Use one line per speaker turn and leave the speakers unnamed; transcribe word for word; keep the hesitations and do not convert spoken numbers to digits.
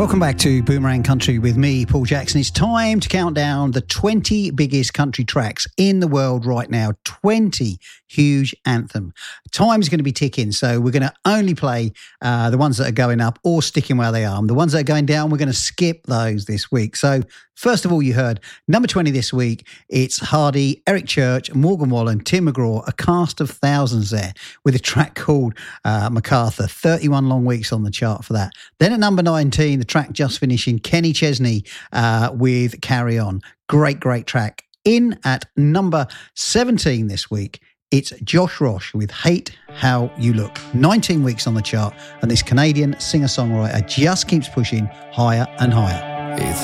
Welcome back to Boomerang Country with me, Paul Jackson. It's time to count down the twenty biggest country tracks in the world right now. twenty huge anthem. Time's going to be ticking, so we're going to only play uh, the ones that are going up or sticking where they are. And the ones that are going down, we're going to skip those this week. So first of all, you heard number twenty this week. It's Hardy, Eric Church, Morgan Wallen, Tim McGraw, a cast of thousands there with a track called uh, MacArthur. thirty-one long weeks on the chart for that. Then at number nineteen, the track just finishing, Kenny Chesney uh, with Carry On. Great, great track. In at number seventeen this week, it's Josh Roche with Hate How You Look. nineteen weeks on the chart, and this Canadian singer-songwriter just keeps pushing higher and higher.
It's